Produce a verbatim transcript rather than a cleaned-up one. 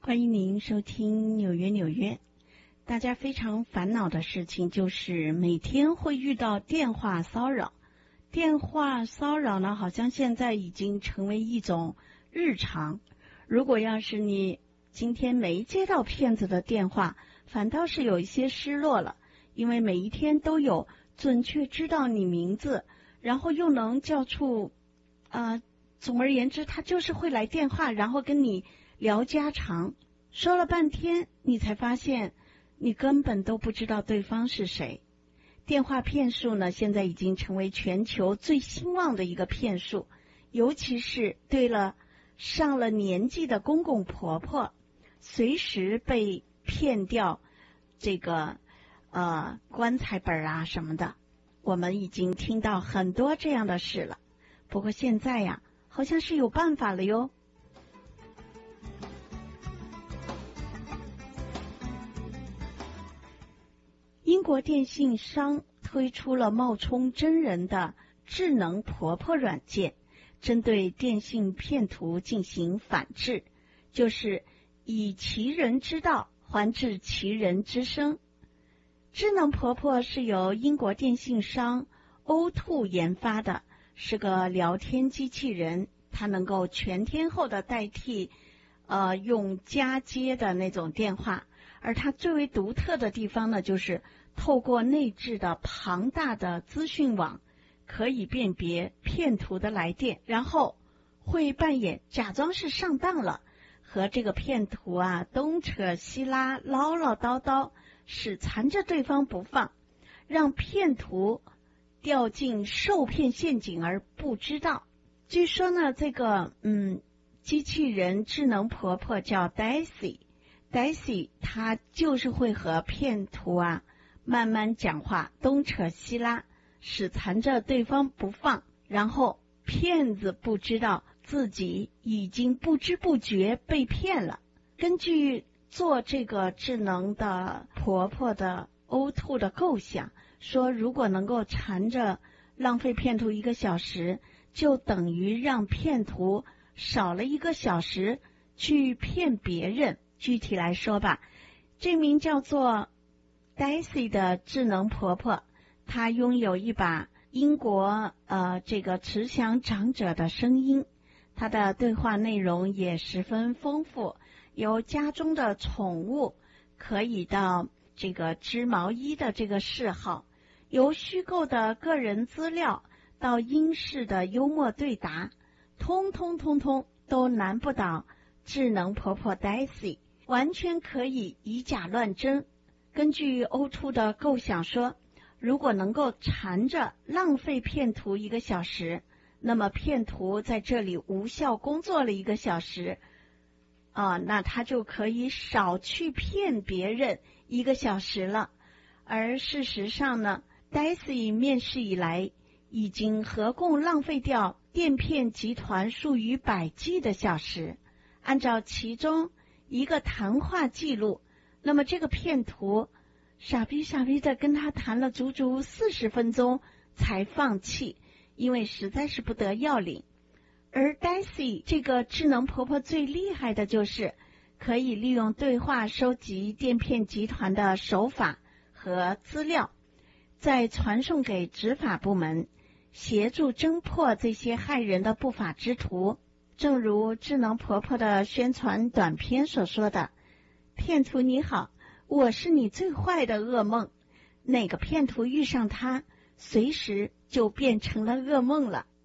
欢迎您收听纽约纽约。大家非常烦恼的事情就是每天会遇到电话骚扰。电话骚扰呢，好像现在已经成为一种日常。如果要是你今天没接到骗子的电话，反倒是有一些失落了，因为每一天都有准确知道你名字，然后又能叫出呃，总而言之他就是会来电话，然后跟你聊家常，说了半天你才发现你根本都不知道对方是谁。电话骗术呢，现在已经成为全球最兴旺的一个骗术，尤其是对了上了年纪的公公婆婆，随时被骗掉这个呃棺材本啊什么的。我们已经听到很多这样的事了，不过现在呀，好像是有办法了哟。英国电信商推出了冒充真人的智能婆婆软件，针对电信骗徒进行反制，就是以其人之道还治其人之身。智能婆婆是由英国电信商 O 二 研发的，是个聊天机器人，它能够全天候的代替呃用家接的那种电话，而它最为独特的地方呢，就是透过内置的庞大的资讯网，可以辨别骗徒的来电，然后会扮演假装是上当了，和这个骗徒啊东扯西拉，唠唠叨叨，使缠着对方不放，让骗徒掉进受骗陷阱而不知道。据说呢，这个嗯机器人智能婆婆叫 Daisy Daisy 她就是会和骗徒啊慢慢讲话，东扯西拉，使缠着对方不放，然后骗子不知道自己已经不知不觉被骗了。根据做这个智能的婆婆的 O 二 的构想，说如果能够缠着浪费骗徒一个小时，就等于让骗徒少了一个小时去骗别人。具体来说吧，这名叫做 Daisy 的智能婆婆，她拥有一把英国呃这个慈祥长者的声音，她的对话内容也十分丰富，由家中的宠物可以到这个织毛衣的这个嗜好，由虚构的个人资料到英式的幽默对答，通通通通都难不倒智能婆婆 Daisy， 完全可以以假乱真。根据 O 二 的构想说，如果能够缠着浪费骗徒一个小时，那么骗徒在这里无效工作了一个小时啊，那他就可以少去骗别人一个小时了。而事实上呢， Daisy 面试以来已经合共浪费掉电骗集团数以百计的小时。按照其中一个谈话记录，那么这个骗徒傻逼傻逼的跟他谈了足足四十分钟才放弃，因为实在是不得要领。而 Daisy 这个智能婆婆最厉害的就是可以利用对话收集电骗集团的手法和资料，再传送给执法部门，协助侦破这些害人的不法之徒。正如智能婆婆的宣传短片所说的，骗徒你好，我是你最坏的噩梦。哪个骗徒遇上他，随时就变成了噩梦了。